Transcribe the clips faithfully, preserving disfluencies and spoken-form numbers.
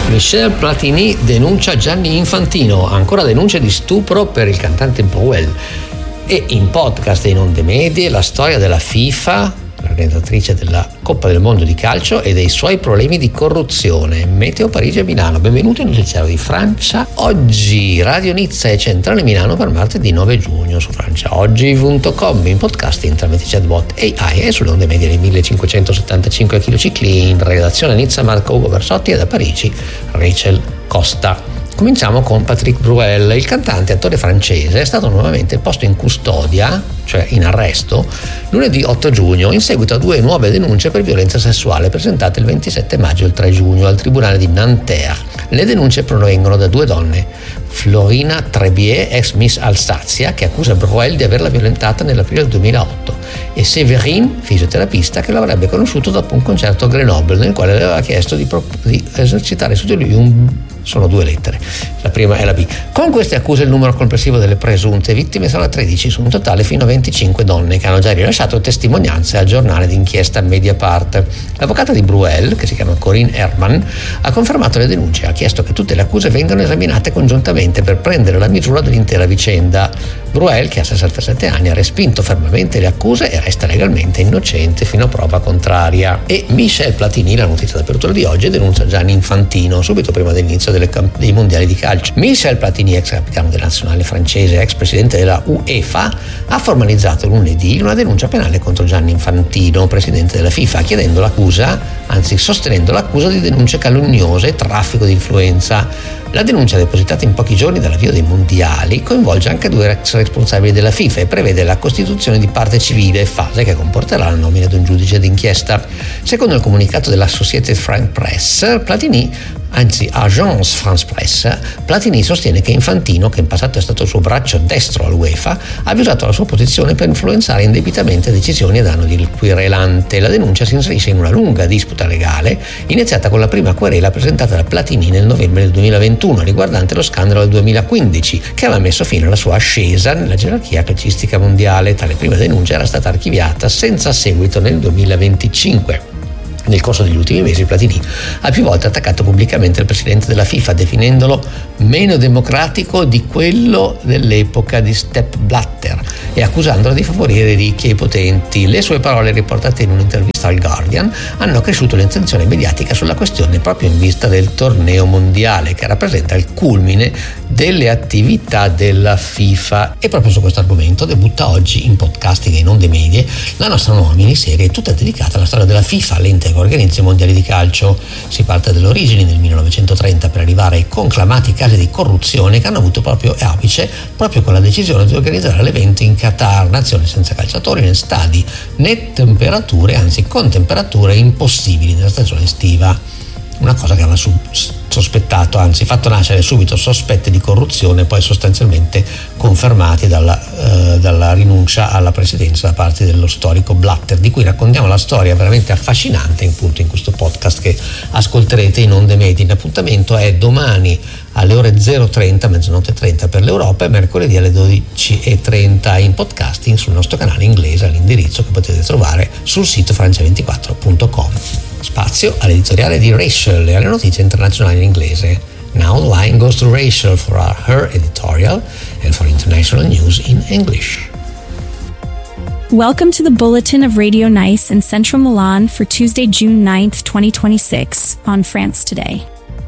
Michel Platini denuncia Gianni Infantino, ancora denunce di stupro per il cantante Bruel. E in podcast e in onde medie la storia della FIFA, l'organizzatrice della Coppa del Mondo di calcio, e dei suoi problemi di corruzione. Meteo Parigi e Milano. Benvenuti nel notiziario di Francia Oggi. Radio Nizza e Centrale Milano per martedì nove giugno su franciaoggi punto com, in podcasting tramite chatbot A I e sulle onde medie dei millecinquecentosettantacinque kHz. In redazione a Nizza Marco Ugo Bersotti e da Parigi Rachel Costa. Cominciamo con Patrick Bruel. Il cantante e attore francese è stato nuovamente posto in custodia, cioè in arresto, lunedì otto giugno in seguito a due nuove denunce per violenza sessuale presentate il ventisette maggio e il tre giugno al tribunale di Nanterre. Le denunce provengono da due donne: Florina Trebier, ex Miss Alsazia, che accusa Bruel di averla violentata nell'aprile del duemilaotto, e Séverine, fisioterapista, che l'avrebbe conosciuto dopo un concerto a Grenoble nel quale le aveva chiesto di, pro- di esercitare su di lui un... Sono due lettere, la prima è la B. Con queste accuse il numero complessivo delle presunte vittime sarà tredici, su un totale fino a venticinque donne che hanno già rilasciato testimonianze al giornale d'inchiesta Mediapart. L'avvocata di Bruel, che si chiama Corinne Herman, ha confermato le denunce e ha chiesto che tutte le accuse vengano esaminate congiuntamente per prendere la misura dell'intera vicenda. Bruel, che ha sessantasette anni, ha respinto fermamente le accuse e resta legalmente innocente fino a prova contraria. E Michel Platini, la notizia d'apertura di oggi, denuncia Gianni Infantino subito prima dell'inizio delle camp- dei mondiali di calcio. Michel Platini, ex capitano della nazionale francese, ex presidente della UEFA, ha formalizzato lunedì una denuncia penale contro Gianni Infantino, presidente della FIFA, chiedendo l'accusa, anzi sostenendo l'accusa di denunce calunniose e traffico di influenza. La denuncia, depositata in pochi giorni dall'avvio dei mondiali, coinvolge anche due ex responsabili della FIFA e prevede la costituzione di parte civile, fase che comporterà la nomina di un giudice d'inchiesta. Secondo il comunicato della Associated France Press, Platini Anzi, Agence France Presse, Platini sostiene che Infantino, che in passato è stato il suo braccio destro all'UEFA, abbia usato la sua posizione per influenzare indebitamente decisioni a danno del querelante. La denuncia si inserisce in una lunga disputa legale, iniziata con la prima querela presentata da Platini nel novembre del duemilaventuno, riguardante lo scandalo del duemilaquindici, che aveva messo fine alla sua ascesa nella gerarchia calcistica mondiale. Tale prima denuncia era stata archiviata senza seguito nel duemilaventicinque. Nel corso degli ultimi mesi Platini ha più volte attaccato pubblicamente il presidente della FIFA, definendolo meno democratico di quello dell'epoca di Sepp Blatter e accusandolo di favorire i ricchi e i potenti. Le sue parole, riportate in un'intervista al Guardian, hanno accresciuto l'attenzione mediatica sulla questione proprio in vista del torneo mondiale, che rappresenta il culmine delle attività della FIFA. E proprio su questo argomento debutta oggi in podcasting e in onde medie la nostra nuova miniserie, tutta dedicata alla storia della FIFA, l'ente che organizza i mondiali di calcio. Si parte dalle origini nel millenovecentotrenta per arrivare ai conclamati casi di corruzione che hanno avuto proprio apice proprio con la decisione di organizzare l'evento in Qatar, nazione senza calciatori né stadi né temperature, anzi con temperature impossibili nella stagione estiva. Una cosa che aveva sospettato, anzi fatto nascere subito sospetti di corruzione, poi sostanzialmente confermati dalla, eh, dalla rinuncia alla presidenza da parte dello storico Blatter, di cui raccontiamo la storia veramente affascinante appunto in questo podcast che ascolterete in onde medie. L'appuntamento è domani alle ore zero e trenta, mezzanotte e trenta per l'Europa, e mercoledì alle dodici e trenta in podcasting sul nostro canale inglese all'indirizzo che potete trovare sul sito francia ventiquattro punto com. Spazio all'editoriale di Rachel e alle notizie internazionali in inglese. Now the line goes to Rachel for our, her editorial and for international news in English. Welcome to the Bulletin of Radio Nice in Central Milan for Tuesday, June ninth, twenty twenty-six on France Today.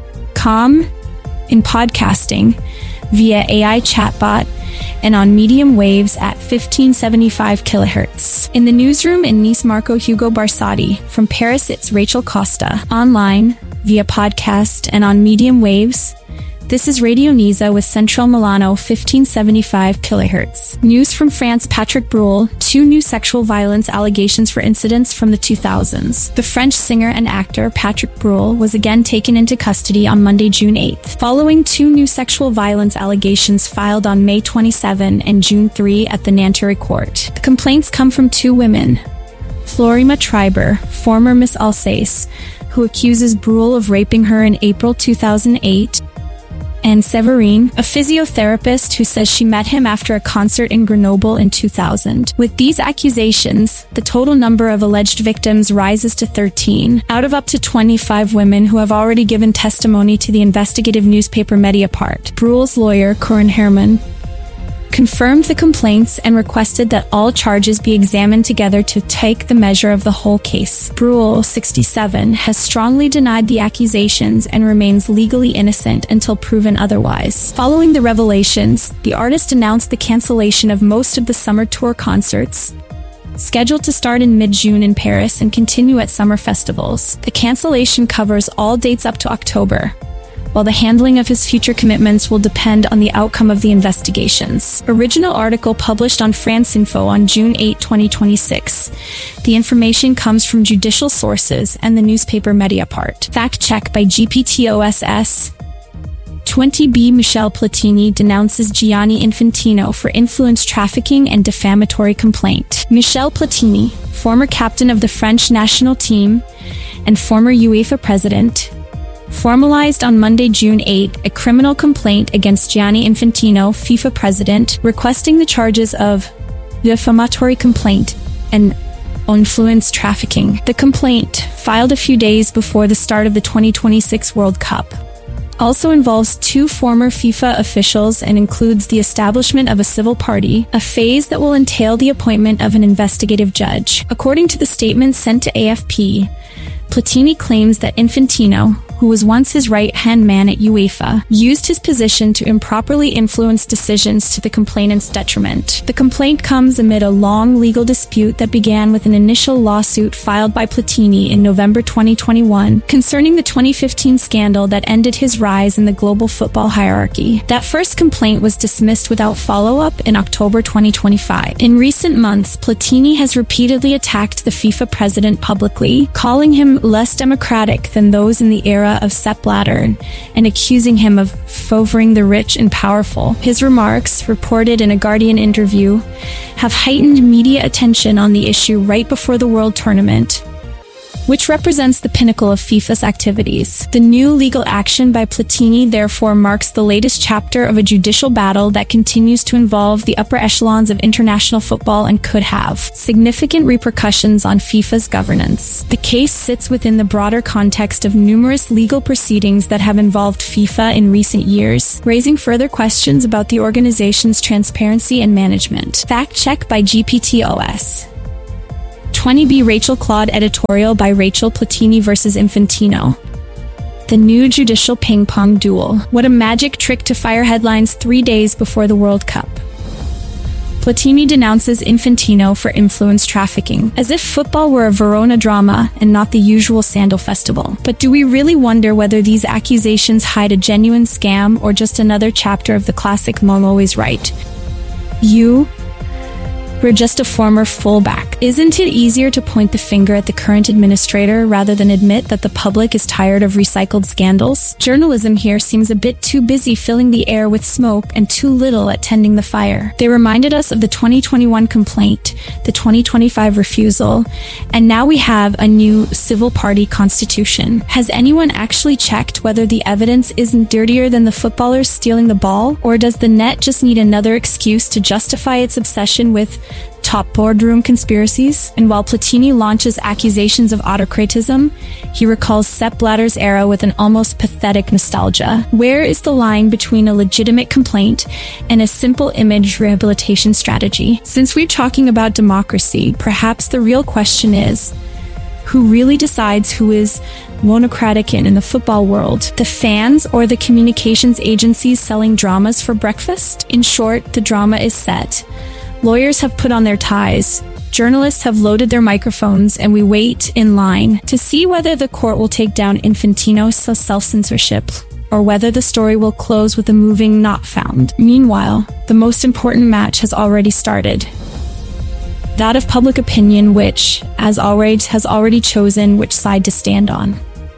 Com in podcasting via A I chatbot and on medium waves at fifteen seventy-five kilohertz. In the newsroom in Nice, Marco Hugo Barsotti. From Paris, it's Rachel Costa. Online, via podcast and on medium waves, this is Radio Nizza with Central Milano fifteen seventy-five kilohertz. News from France, Patrick Bruel, two new sexual violence allegations for incidents from the two thousands. The French singer and actor Patrick Bruel was again taken into custody on Monday, June eighth, following two new sexual violence allegations filed on May twenty-seventh and June third at the Nanterre court. The complaints come from two women, Florima Triber, former Miss Alsace, who accuses Bruel of raping her in April two thousand eight, and Severine, a physiotherapist who says she met him after a concert in Grenoble in two thousand. With these accusations, the total number of alleged victims rises to thirteen, out of up to twenty-five women who have already given testimony to the investigative newspaper Mediapart. Bruhl's lawyer, Corinne Herman, confirmed the complaints and requested that all charges be examined together to take the measure of the whole case. Bruhl, sixty-seven, has strongly denied the accusations and remains legally innocent until proven otherwise. Following the revelations, the artist announced the cancellation of most of the summer tour concerts, scheduled to start in mid-June in Paris and continue at summer festivals. The cancellation covers all dates up to October, while the handling of his future commitments will depend on the outcome of the investigations. Original article published on France Info on June eighth, twenty twenty-six. The information comes from judicial sources and the newspaper Mediapart. Fact check by G P T O S S. twenty B Michel Platini denounces Gianni Infantino for influence trafficking and defamatory complaint. Michel Platini, former captain of the French national team and former UEFA president, formalized on Monday, June eighth, a criminal complaint against Gianni Infantino, FIFA president, requesting the charges of defamatory complaint and influence trafficking. The complaint, filed a few days before the start of the twenty twenty-six World Cup, also involves two former FIFA officials and includes the establishment of a civil party, a phase that will entail the appointment of an investigative judge. According to the statement sent to A F P, Platini claims that Infantino, who was once his right-hand man at UEFA, used his position to improperly influence decisions to the complainant's detriment. The complaint comes amid a long legal dispute that began with an initial lawsuit filed by Platini in November twenty twenty-one concerning the twenty fifteen scandal that ended his rise in the global football hierarchy. That first complaint was dismissed without follow-up in October twenty twenty-five. In recent months, Platini has repeatedly attacked the FIFA president publicly, calling him less democratic than those in the era of Sepp Blatter and accusing him of favoring the rich and powerful. His remarks, reported in a Guardian interview, have heightened media attention on the issue right before the World Tournament, which represents the pinnacle of FIFA's activities. The new legal action by Platini therefore marks the latest chapter of a judicial battle that continues to involve the upper echelons of international football and could have significant repercussions on FIFA's governance. The case sits within the broader context of numerous legal proceedings that have involved FIFA in recent years, raising further questions about the organization's transparency and management. Fact check by G P T O S. twenty B Rachel Claude editorial by Rachel Platini versus Infantino. The new judicial ping-pong duel. What a magic trick to fire headlines three days before the World Cup. Platini denounces Infantino for influence trafficking, as if football were a Verona drama and not the usual Sandal Festival. But do we really wonder whether these accusations hide a genuine scam or just another chapter of the classic "Mom always right"? You We're just a former fullback. Isn't it easier to point the finger at the current administrator rather than admit that the public is tired of recycled scandals? Journalism here seems a bit too busy filling the air with smoke and too little at tending the fire. They reminded us of the twenty twenty-one complaint, the twenty twenty-five refusal, and now we have a new civil party constitution. Has anyone actually checked whether the evidence isn't dirtier than the footballers stealing the ball? Or does the net just need another excuse to justify its obsession with top boardroom conspiracies? And while Platini launches accusations of autocratism, he recalls Sepp Blatter's era with an almost pathetic nostalgia. Where is the line between a legitimate complaint and a simple image rehabilitation strategy? Since we're talking about democracy, perhaps the real question is, who really decides who is monocratic in, in the football world? The fans or the communications agencies selling dramas for breakfast? In short, the drama is set. Lawyers have put on their ties, journalists have loaded their microphones, and we wait in line to see whether the court will take down Infantino's self-censorship or whether the story will close with a moving not found. Meanwhile, the most important match has already started. That of public opinion, which, as always, has already chosen which side to stand on.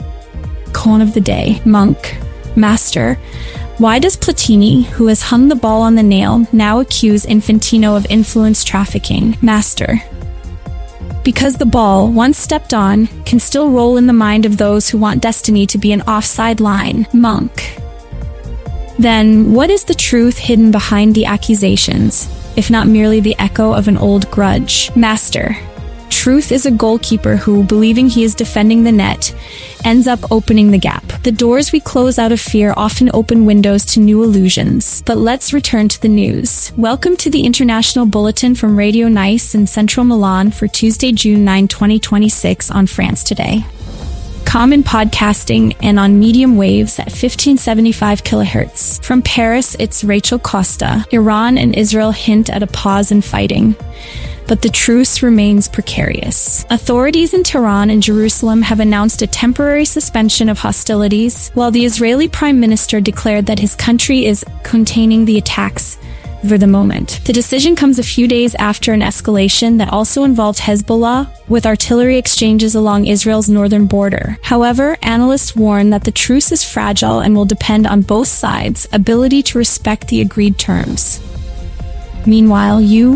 Con of the day. Monk. Master. Why does Platini, who has hung the ball on the nail, now accuse Infantino of influence trafficking? Master. Because the ball, once stepped on, can still roll in the mind of those who want destiny to be an offside line. Monk. Then, what is the truth hidden behind the accusations, if not merely the echo of an old grudge? Master, truth is a goalkeeper who, believing he is defending the net, ends up opening the gap. The doors we close out of fear often open windows to new illusions. But let's return to the news. Welcome to the International Bulletin from Radio Nice in central Milan for Tuesday, June ninth, twenty twenty-six on France Today. Common podcasting and on medium waves at fifteen seventy-five kilohertz. From Paris, it's Rachel Costa. Iran and Israel hint at a pause in fighting, but the truce remains precarious. Authorities in Tehran and Jerusalem have announced a temporary suspension of hostilities, while the Israeli Prime Minister declared that his country is containing the attacks for the moment. The decision comes a few days after an escalation that also involved Hezbollah, with artillery exchanges along Israel's northern border. However, analysts warn that the truce is fragile and will depend on both sides' ability to respect the agreed terms. Meanwhile, U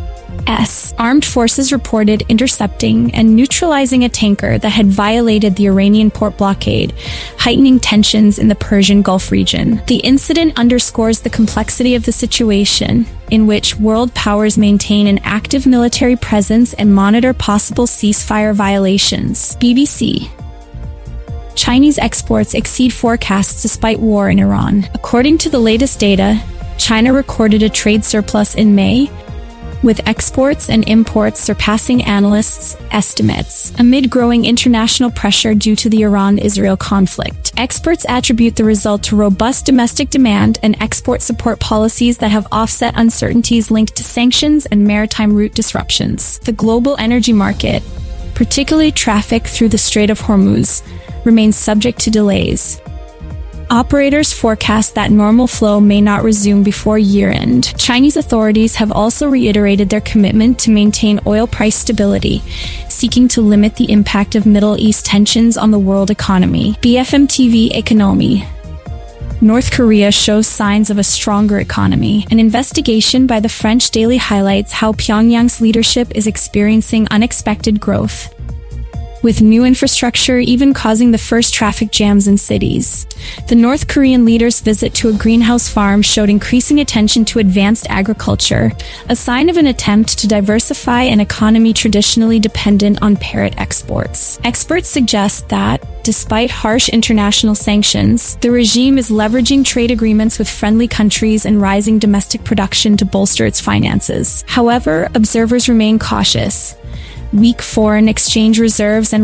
S armed forces reported intercepting and neutralizing a tanker that had violated the Iranian port blockade, heightening tensions in the Persian Gulf region. The incident underscores the complexity of the situation, in which world powers maintain an active military presence and monitor possible ceasefire violations. B B C. Chinese exports exceed forecasts despite war in Iran. According to the latest data, China recorded a trade surplus in May, with exports and imports surpassing analysts' estimates, amid growing international pressure due to the Iran-Israel conflict. Experts attribute the result to robust domestic demand and export support policies that have offset uncertainties linked to sanctions and maritime route disruptions. The global energy market, particularly traffic through the Strait of Hormuz, remains subject to delays. Operators forecast that normal flow may not resume before year-end. Chinese authorities have also reiterated their commitment to maintain oil price stability, seeking to limit the impact of Middle East tensions on the world economy. B F M T V Economy. North Korea shows signs of a stronger economy. An investigation by the French Daily highlights how Pyongyang's leadership is experiencing unexpected growth, with new infrastructure even causing the first traffic jams in cities. The North Korean leader's visit to a greenhouse farm showed increasing attention to advanced agriculture, a sign of an attempt to diversify an economy traditionally dependent on parrot exports. Experts suggest that, despite harsh international sanctions, the regime is leveraging trade agreements with friendly countries and rising domestic production to bolster its finances. However, observers remain cautious. Weak foreign exchange reserves and